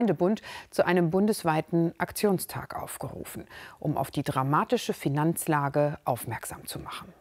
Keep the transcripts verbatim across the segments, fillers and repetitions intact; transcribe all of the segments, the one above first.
Bund zu einem bundesweiten Aktionstag aufgerufen, um auf die dramatische Finanzlage aufmerksam zu machen.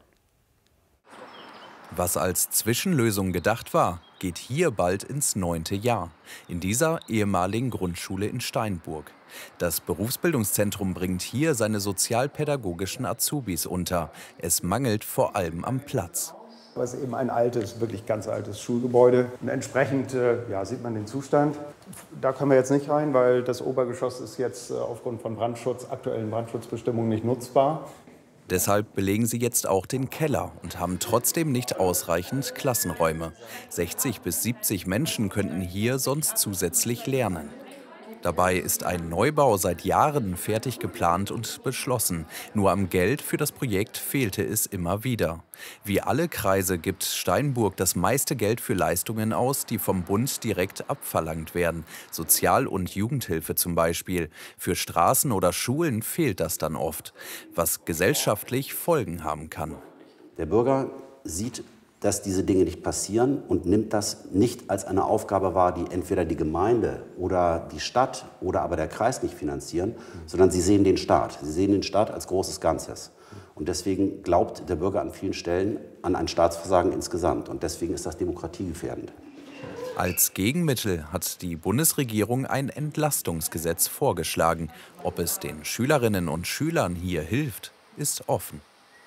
Was als Zwischenlösung gedacht war, geht hier bald ins neunte Jahr. In dieser ehemaligen Grundschule in Steinburg. Das Berufsbildungszentrum bringt hier seine sozialpädagogischen Azubis unter. Es mangelt vor allem am Platz. Es ist eben ein altes, wirklich ganz altes Schulgebäude. Und entsprechend äh, ja, sieht man den Zustand. Da können wir jetzt nicht rein, weil das Obergeschoss ist jetzt äh, aufgrund von Brandschutz, aktuellen Brandschutzbestimmungen nicht nutzbar. Deshalb belegen sie jetzt auch den Keller und haben trotzdem nicht ausreichend Klassenräume. sechzig bis siebzig Menschen könnten hier sonst zusätzlich lernen. Dabei ist ein Neubau seit Jahren fertig geplant und beschlossen. Nur am Geld für das Projekt fehlte es immer wieder. Wie alle Kreise gibt Steinburg das meiste Geld für Leistungen aus, die vom Bund direkt abverlangt werden. Sozial- und Jugendhilfe zum Beispiel. Für Straßen oder Schulen fehlt das dann oft, was gesellschaftlich Folgen haben kann. Der Bürger sieht, dass diese Dinge nicht passieren und nimmt das nicht als eine Aufgabe wahr, die entweder die Gemeinde oder die Stadt oder aber der Kreis nicht finanzieren, sondern sie sehen den Staat. Sie sehen den Staat als großes Ganzes. Und deswegen glaubt der Bürger an vielen Stellen an ein Staatsversagen insgesamt. Und deswegen ist das demokratiegefährdend. Als Gegenmittel hat die Bundesregierung ein Entlastungsgesetz vorgeschlagen. Ob es den Schülerinnen und Schülern hier hilft, ist offen.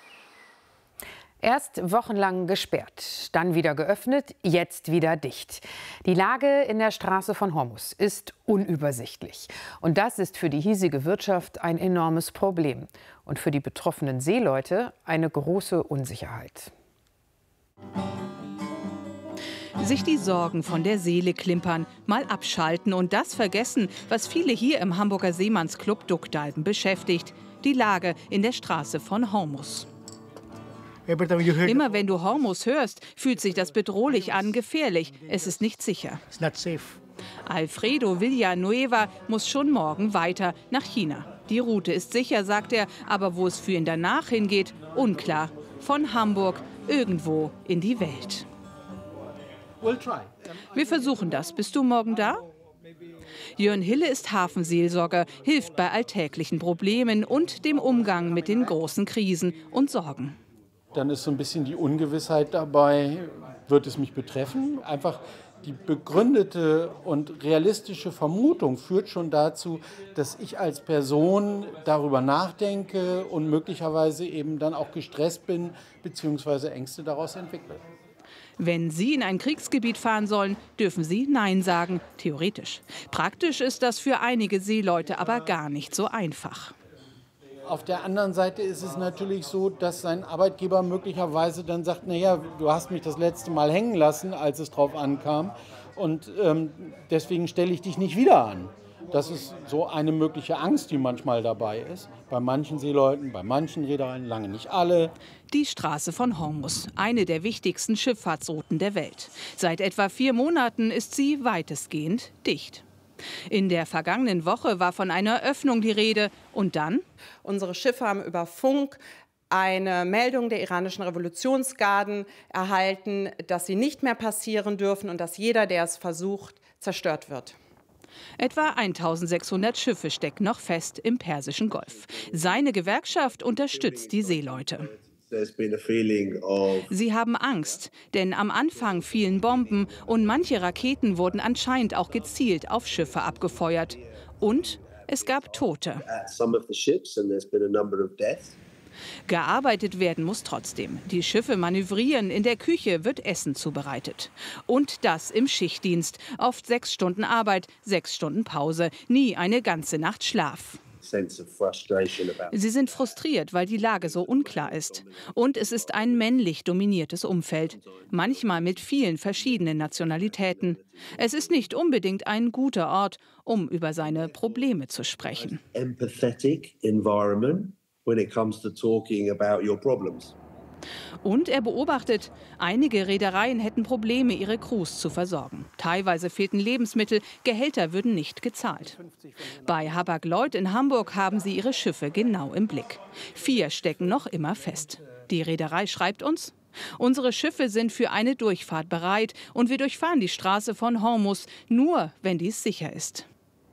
Erst wochenlang gesperrt, dann wieder geöffnet, jetzt wieder dicht. Die Lage in der Straße von Hormus ist unübersichtlich. Und das ist für die hiesige Wirtschaft ein enormes Problem. Und für die betroffenen Seeleute eine große Unsicherheit. Sich die Sorgen von der Seele klimpern, mal abschalten und das vergessen, was viele hier im Hamburger Seemannsclub Duckdalben beschäftigt. Die Lage in der Straße von Hormus. Immer wenn du Hormus hörst, fühlt sich das bedrohlich an, gefährlich. Es ist nicht sicher. Alfredo Villanueva muss schon morgen weiter nach China. Die Route ist sicher, sagt er, aber wo es für ihn danach hingeht, unklar. Von Hamburg irgendwo in die Welt. Wir versuchen das. Bist du morgen da? Jörn Hille ist Hafenseelsorger, hilft bei alltäglichen Problemen und dem Umgang mit den großen Krisen und Sorgen. Dann ist so ein bisschen die Ungewissheit dabei, wird es mich betreffen? Einfach die begründete und realistische Vermutung führt schon dazu, dass ich als Person darüber nachdenke und möglicherweise eben dann auch gestresst bin bzw. Ängste daraus entwickle. Wenn Sie in ein Kriegsgebiet fahren sollen, dürfen Sie Nein sagen, theoretisch. Praktisch ist das für einige Seeleute aber gar nicht so einfach. Auf der anderen Seite ist es natürlich so, dass sein Arbeitgeber möglicherweise dann sagt, naja, du hast mich das letzte Mal hängen lassen, als es drauf ankam und ähm, deswegen stelle ich dich nicht wieder an. Das ist so eine mögliche Angst, die manchmal dabei ist. Bei manchen Seeleuten, bei manchen Reedereien, lange nicht alle. Die Straße von Hormus, eine der wichtigsten Schifffahrtsrouten der Welt. Seit etwa vier Monaten ist sie weitestgehend dicht. In der vergangenen Woche war von einer Öffnung die Rede. Und dann? Unsere Schiffe haben über Funk eine Meldung der iranischen Revolutionsgarden erhalten, dass sie nicht mehr passieren dürfen und dass jeder, der es versucht, zerstört wird. Etwa eintausendsechshundert Schiffe stecken noch fest im Persischen Golf. Seine Gewerkschaft unterstützt die Seeleute. Sie haben Angst, denn am Anfang fielen Bomben und manche Raketen wurden anscheinend auch gezielt auf Schiffe abgefeuert. Und es gab Tote. Gearbeitet werden muss trotzdem. Die Schiffe manövrieren, in der Küche wird Essen zubereitet. Und das im Schichtdienst. Oft sechs Stunden Arbeit, sechs Stunden Pause, nie eine ganze Nacht Schlaf. Sie sind frustriert, weil die Lage so unklar ist. Und es ist ein männlich dominiertes Umfeld, manchmal mit vielen verschiedenen Nationalitäten. Es ist nicht unbedingt ein guter Ort, um über seine Probleme zu sprechen. Und er beobachtet, einige Reedereien hätten Probleme, ihre Crews zu versorgen. Teilweise fehlten Lebensmittel, Gehälter würden nicht gezahlt. Bei Hapag-Lloyd in Hamburg haben sie ihre Schiffe genau im Blick. Vier stecken noch immer fest. Die Reederei schreibt uns: Unsere Schiffe sind für eine Durchfahrt bereit und wir durchfahren die Straße von Hormus, nur wenn dies sicher ist.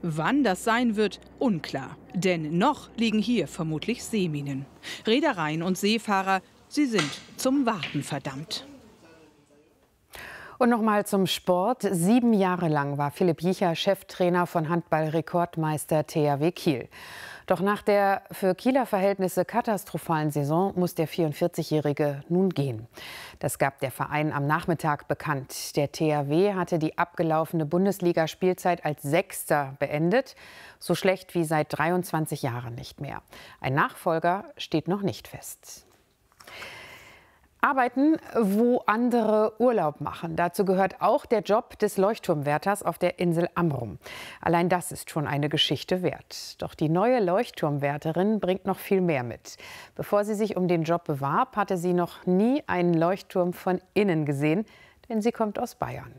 Wann das sein wird, unklar. Denn noch liegen hier vermutlich Seeminen. Reedereien und Seefahrer, sie sind zum Warten verdammt. Und nochmal zum Sport. Sieben Jahre lang war Philipp Jicha Cheftrainer von Handball-Rekordmeister T H W Kiel. Doch nach der für Kieler Verhältnisse katastrophalen Saison muss der vierundvierzigjährige nun gehen. Das gab der Verein am Nachmittag bekannt. Der T H W hatte die abgelaufene Bundesligaspielzeit als Sechster beendet. So schlecht wie seit dreiundzwanzig Jahren nicht mehr. Ein Nachfolger steht noch nicht fest. Arbeiten, wo andere Urlaub machen. Dazu gehört auch der Job des Leuchtturmwärters auf der Insel Amrum. Allein das ist schon eine Geschichte wert. Doch die neue Leuchtturmwärterin bringt noch viel mehr mit. Bevor sie sich um den Job bewarb, hatte sie noch nie einen Leuchtturm von innen gesehen, denn sie kommt aus Bayern.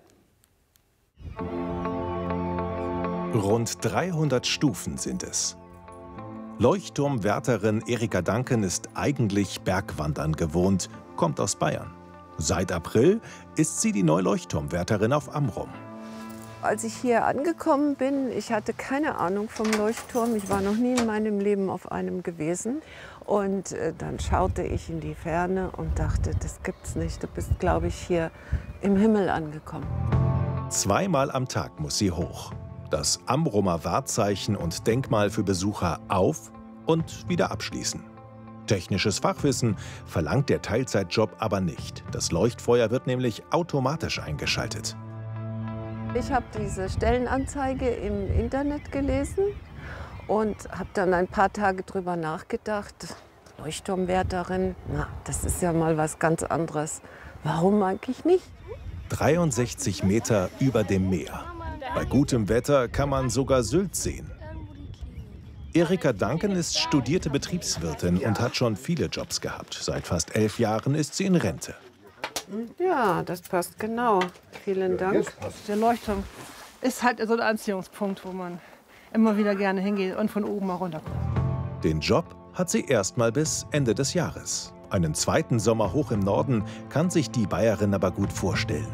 Rund dreihundert Stufen sind es. Leuchtturmwärterin Erika Danken ist eigentlich Bergwandern gewohnt, kommt aus Bayern. Seit April ist sie die neue Leuchtturmwärterin auf Amrum. Als ich hier angekommen bin, ich hatte keine Ahnung vom Leuchtturm. Ich war noch nie in meinem Leben auf einem gewesen. Und äh, dann schaute ich in die Ferne und dachte, das gibt's nicht. Du bist, glaube ich, hier im Himmel angekommen. Zweimal am Tag muss sie hoch. Das Amrumer Wahrzeichen und Denkmal für Besucher auf- und wieder abschließen. Technisches Fachwissen verlangt der Teilzeitjob aber nicht. Das Leuchtfeuer wird nämlich automatisch eingeschaltet. Ich habe diese Stellenanzeige im Internet gelesen und habe dann ein paar Tage drüber nachgedacht. Leuchtturmwärterin, na, das ist ja mal was ganz anderes. Warum eigentlich nicht? dreiundsechzig Meter über dem Meer. Bei gutem Wetter kann man sogar Sylt sehen. Erika Danken ist studierte Betriebswirtin und hat schon viele Jobs gehabt. Seit fast elf Jahren ist sie in Rente. Ja, das passt genau. Vielen Dank. Der Leuchtturm ist halt so ein Anziehungspunkt, wo man immer wieder gerne hingeht und von oben mal runterkommt. Den Job hat sie erst mal bis Ende des Jahres. Einen zweiten Sommer hoch im Norden kann sich die Bayerin aber gut vorstellen.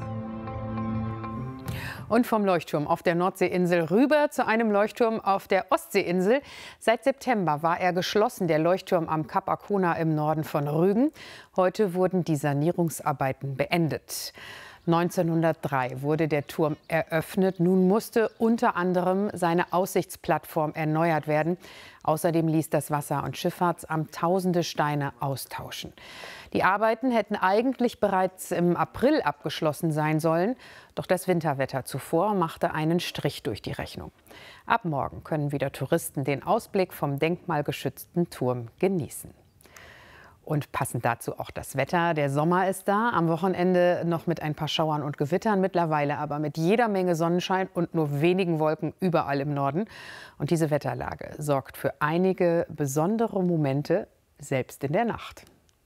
Und vom Leuchtturm auf der Nordseeinsel rüber zu einem Leuchtturm auf der Ostseeinsel. Seit September war er geschlossen, der Leuchtturm am Kap Arkona im Norden von Rügen. Heute wurden die Sanierungsarbeiten beendet. neunzehnhundertdrei wurde der Turm eröffnet. Nun musste unter anderem seine Aussichtsplattform erneuert werden. Außerdem ließ das Wasser- und Schifffahrtsamt tausende Steine austauschen. Die Arbeiten hätten eigentlich bereits im April abgeschlossen sein sollen. Doch das Winterwetter zuvor machte einen Strich durch die Rechnung. Ab morgen können wieder Touristen den Ausblick vom denkmalgeschützten Turm genießen. Und passend dazu auch das Wetter. Der Sommer ist da, am Wochenende noch mit ein paar Schauern und Gewittern, mittlerweile aber mit jeder Menge Sonnenschein und nur wenigen Wolken überall im Norden. Und diese Wetterlage sorgt für einige besondere Momente, selbst in der Nacht.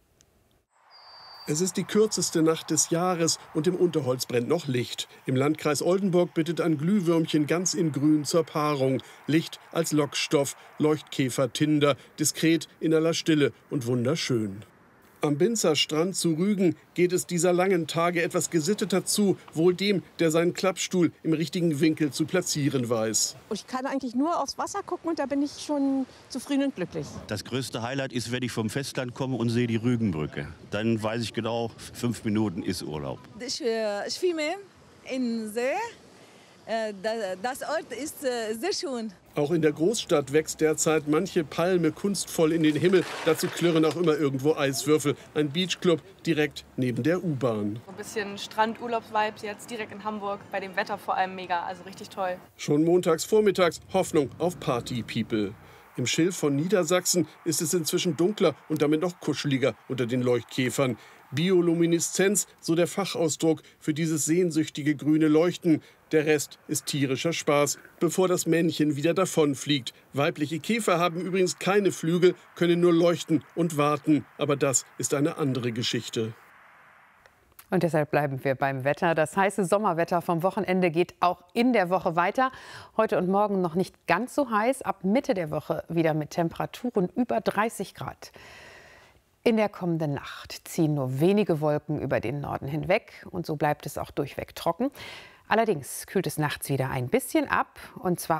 Es ist die kürzeste Nacht des Jahres und im Unterholz brennt noch Licht. Im Landkreis Oldenburg bittet ein Glühwürmchen ganz in Grün zur Paarung. Licht als Lockstoff, Leuchtkäfer-Tinder, diskret in aller Stille und wunderschön. Am Binzer Strand zu Rügen geht es dieser langen Tage etwas gesitteter zu, wohl dem, der seinen Klappstuhl im richtigen Winkel zu platzieren weiß. Ich kann eigentlich nur aufs Wasser gucken und da bin ich schon zufrieden und glücklich. Das größte Highlight ist, wenn ich vom Festland komme und sehe die Rügenbrücke. Dann weiß ich genau, fünf Minuten ist Urlaub. Ich äh, schwimme in See. Äh, das Ort ist äh, sehr schön. Auch in der Großstadt wächst derzeit manche Palme kunstvoll in den Himmel. Dazu klirren auch immer irgendwo Eiswürfel. Ein Beachclub direkt neben der U-Bahn. Ein bisschen Strand-Urlaubs-Vibes jetzt direkt in Hamburg. Bei dem Wetter vor allem mega, also richtig toll. Schon montags vormittags Hoffnung auf Party-People. Im Schilf von Niedersachsen ist es inzwischen dunkler und damit noch kuscheliger unter den Leuchtkäfern. Biolumineszenz, so der Fachausdruck für dieses sehnsüchtige grüne Leuchten. Der Rest ist tierischer Spaß, bevor das Männchen wieder davonfliegt. Weibliche Käfer haben übrigens keine Flügel, können nur leuchten und warten. Aber das ist eine andere Geschichte. Und deshalb bleiben wir beim Wetter. Das heiße Sommerwetter vom Wochenende geht auch in der Woche weiter. Heute und morgen noch nicht ganz so heiß, ab Mitte der Woche wieder mit Temperaturen über dreißig Grad. In der kommenden Nacht ziehen nur wenige Wolken über den Norden hinweg und so bleibt es auch durchweg trocken. Allerdings kühlt es nachts wieder ein bisschen ab und zwar